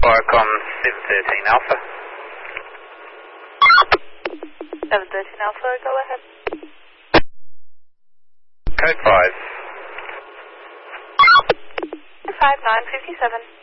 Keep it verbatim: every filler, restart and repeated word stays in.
Viacom seven thirteen Alpha. seven thirteen Alpha, go ahead. Code five. five nine five seven.